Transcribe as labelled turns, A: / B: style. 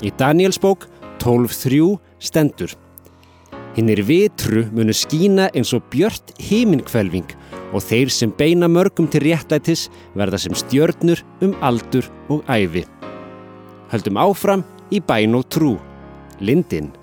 A: Í Daníelsbók 12:3 stendur: Hinir vitru munu skína eins og björt himinhvelfing og þeir sem beina mörgum til réttlætis verða sem stjörnur aldur og ævi. Höldum áfram í bæn og trú. Lindin.